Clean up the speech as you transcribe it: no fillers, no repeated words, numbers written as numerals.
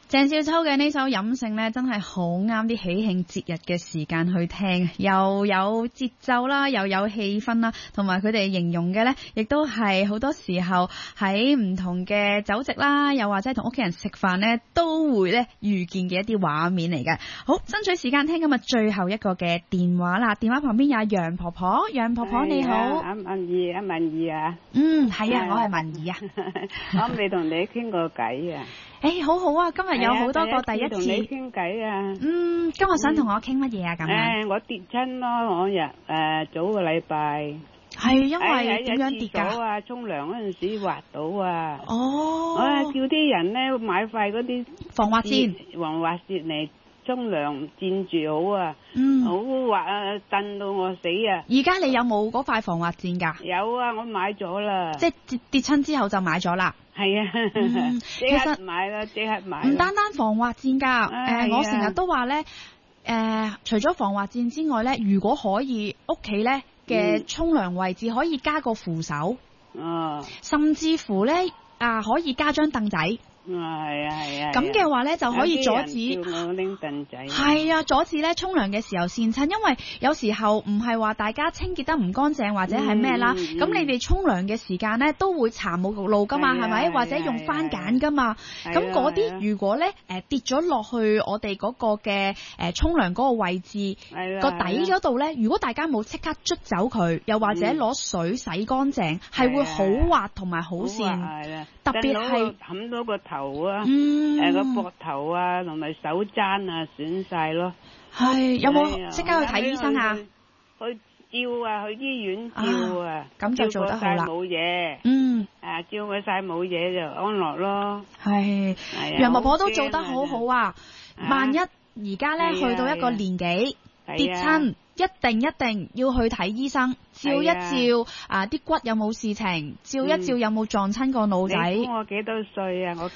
鄭少秋嘅呢首飲勝呢，真係好啱啲喜慶節日嘅時間去聽，又有節奏啦，又有氣氛啦，同埋佢哋形容嘅呢，亦都係好多時候喺唔同嘅酒席啦，又或者同屋企人食飯呢，都會呢遇見嘅一啲畫面嚟嘅。好，爭取時間聽今日最後一個嘅電話啦，電話旁邊有楊婆婆，楊婆婆你好。 阿文儀啊。 係啊，我係文儀啊。 我未同你傾過偈啊。 好好啊，今日有好多個第一次。 同你傾偈啊。 今日想同我傾乜嘢啊？咁樣。 我跌親咯，我早個禮拜。 係因為點樣跌㗎？ 啊，沖涼嗰陣時滑到啊。 哦。 我叫啲人咧買塊嗰啲防滑墊嚟沖涼墊住好啊。好滑啊，震到我死啊！ 而家你有冇嗰塊防滑墊㗎？ 有啊，我買咗啦。即係跌親之後就買咗啦。 係啊，即刻買啦，即刻買。唔單單防滑墊㗎，我成日都話咧，除咗防滑墊之外咧，如果可以屋企咧嘅沖涼位置可以加個扶手，甚至乎咧可以加張凳仔。 係啊。 咁嘅話咧就可以阻止我拎凳仔。 係啊，阻止咧沖涼嘅時候跣親，因為有時候唔係話大家清潔得唔乾淨或者係咩啦，咁你哋沖涼嘅時間咧都會搽冇路噶嘛，係咪？或者用番梘噶嘛，咁嗰啲如果咧跌咗落去我哋嗰個嘅沖涼嗰個位置個底嗰度咧，如果大家冇即刻捽走佢，又或者攞水洗乾淨，係會好滑同埋好跣，特別係冚到個頭啊，個膊頭啊，同埋手踭啊，損晒咯。 係有冇即刻去睇醫生啊？ 去照啊，去醫院照啊。 咁就做得好啦。 冇嘢。照佢晒冇嘢就安樂咯。 係。楊婆婆都做得好好啊！萬一而家咧去到一個年紀跌親，一定要去睇醫生，照一照啲骨有冇事情，照一照有冇撞親個腦仔。 你估我幾多歲啊？我